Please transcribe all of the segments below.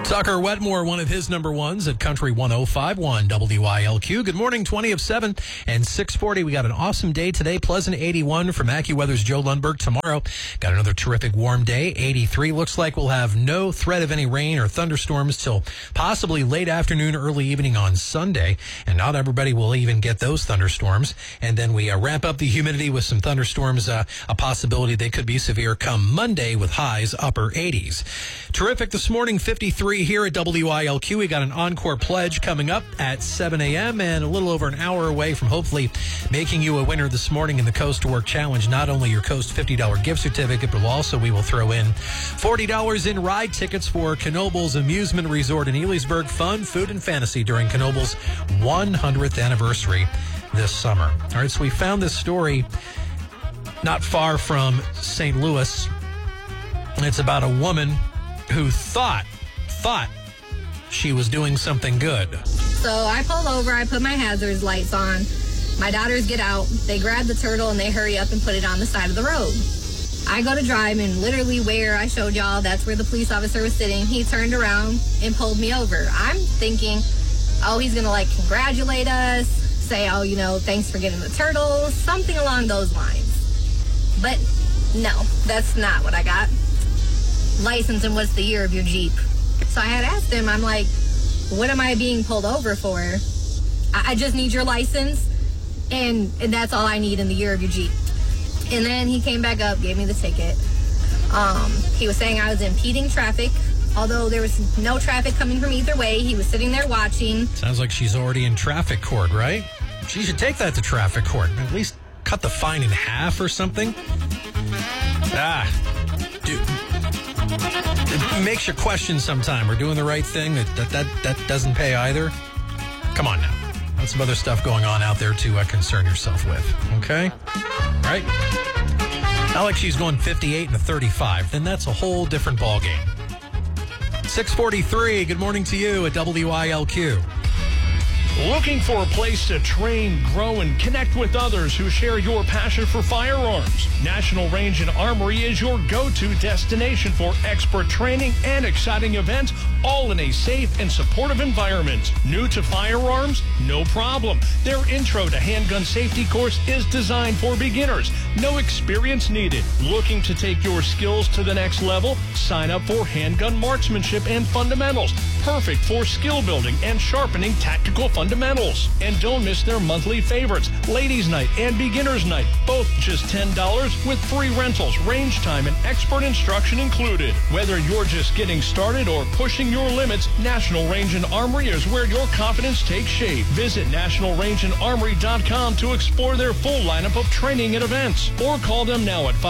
Tucker Wetmore, one of his number ones at Country 105.1 WILQ. Good morning, 20 of 7 and 6:40. We got an awesome day today. Pleasant 81 from AccuWeather's Joe Lundberg. Tomorrow, got another terrific warm day, 83. Looks like we'll have no threat of any rain or thunderstorms till possibly late afternoon, early evening on Sunday. And not everybody will even get those thunderstorms. And then we ramp up the humidity with some thunderstorms, a possibility they could be severe come Monday with highs upper 80s. Terrific this morning, 53 here at WILQ. We got an encore pledge coming up at 7 a.m. and a little over an hour away from hopefully making you a winner this morning in the Coast to Work Challenge. Not only your Coast $50 gift certificate, but also we will throw in $40 in ride tickets for Knoebels Amusement Resort in Elysburg. Fun, food, and fantasy during Knoebels' 100th anniversary this summer. All right, so we found this story not far from St. Louis. It's about a woman who thought she was doing something good. So I pull over, I put my hazards lights on. My daughters get out, they grab the turtle, and they hurry up and put it on the side of the road. I go to drive, and literally where I showed y'all, that's where the police officer was sitting. He turned around and pulled me over. I'm thinking, oh, he's going to, congratulate us, say, oh, thanks for getting the turtle, something along those lines. But no, that's not what I got. License and what's the year of your Jeep? So I had asked him, I'm like, what am I being pulled over for? I just need your license, and that's all I need in the year of your Jeep. And then he came back up, gave me the ticket. He was saying I was impeding traffic, although there was no traffic coming from either way. He was sitting there watching. Sounds like she's already in traffic court, right? She should take that to traffic court. At least cut the fine in half or something. Dude. It makes you question sometime. We're doing the right thing. That doesn't pay either. Come on now. Got some other stuff going on out there to concern yourself with. Okay? Right? Not like she's going 58 and a 35. Then that's a whole different ballgame. 6:43. Good morning to you at WILQ. Looking for a place to train, grow, and connect with others who share your passion for firearms? National Range and Armory is your go-to destination for expert training and exciting events, all in a safe and supportive environment. New to firearms? No problem. Their Intro to Handgun Safety course is designed for beginners. No experience needed. Looking to take your skills to the next level? Sign up for Handgun Marksmanship and Fundamentals. Perfect for skill building and sharpening tactical fundamentals. And don't miss their monthly favorites, Ladies Night and Beginners Night, both just $10 with free rentals, range time, and expert instruction included. Whether you're just getting started or pushing your limits, National Range and Armory is where your confidence takes shape. Visit nationalrangeandarmory.com to explore their full lineup of training and events, or call them now at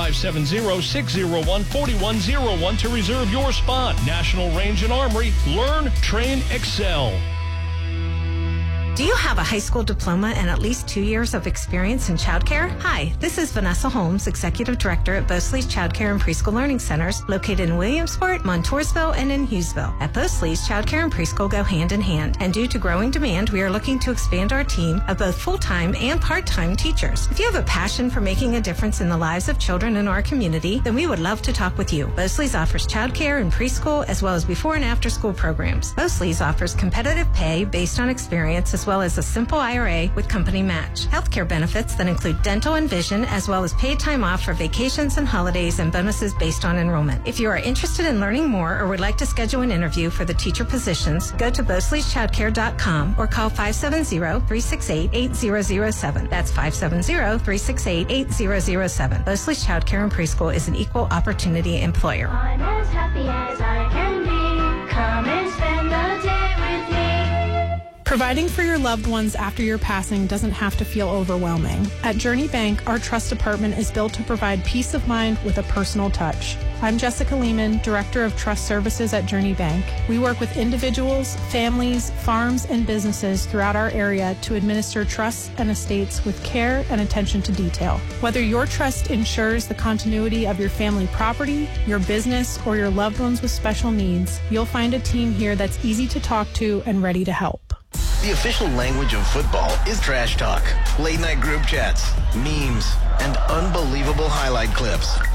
570-601-4101 to reserve your spot. National Range and Armory. Learn, train, excel. Do you have a high school diploma and at least 2 years of experience in childcare? Hi, this is Vanessa Holmes, Executive Director at Bosley's Childcare and Preschool Learning Centers, located in Williamsport, Montoursville, and in Hughesville. At Bosley's, childcare and preschool go hand in hand, and due to growing demand, we are looking to expand our team of both full-time and part-time teachers. If you have a passion for making a difference in the lives of children in our community, then we would love to talk with you. Bosley's offers childcare and preschool, as well as before and after school programs. Bosley's offers competitive pay based on experience, as well as a simple IRA with company match. Healthcare benefits that include dental and vision, as well as paid time off for vacations and holidays, and bonuses based on enrollment. If you are interested in learning more or would like to schedule an interview for the teacher positions, go to Bosley'sChildcare.com or call 570-368-8007. That's 570-368-8007. Bosley's Childcare and Preschool is an equal opportunity employer. I'm as happy as I can be. Come and spend the day with me. Providing for your loved ones after your passing doesn't have to feel overwhelming. At Journey Bank, our trust department is built to provide peace of mind with a personal touch. I'm Jessica Lehman, Director of Trust Services at Journey Bank. We work with individuals, families, farms, and businesses throughout our area to administer trusts and estates with care and attention to detail. Whether your trust ensures the continuity of your family property, your business, or your loved ones with special needs, you'll find a team here that's easy to talk to and ready to help. The official language of football is trash talk, late-night group chats, memes, and unbelievable highlight clips.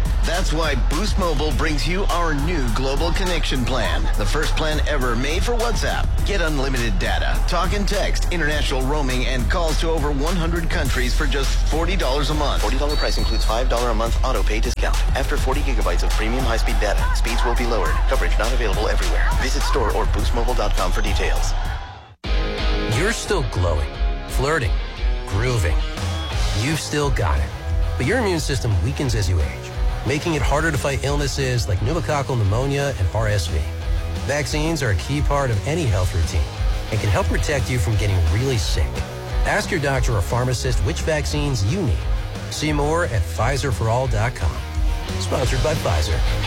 That's why Boost Mobile brings you our new Global Connection plan. The first plan ever made for WhatsApp. Get unlimited data, talk and text, international roaming, and calls to over 100 countries for just $40 a month. $40 price includes $5 a month auto pay discount. After 40 gigabytes of premium high-speed data, speeds will be lowered. Coverage not available everywhere. Visit store or boostmobile.com for details. You're still glowing, flirting, grooving. You've still got it. But your immune system weakens as you age, making it harder to fight illnesses like pneumococcal pneumonia and RSV. Vaccines are a key part of any health routine and can help protect you from getting really sick. Ask your doctor or pharmacist which vaccines you need. See more at PfizerForAll.com. Sponsored by Pfizer.